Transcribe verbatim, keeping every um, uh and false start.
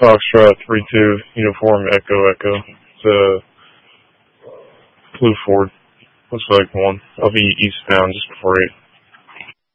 Foxtrot three two Uniform Echo Echo. It's a blue Ford. Looks like one. I'll be eastbound just before eight.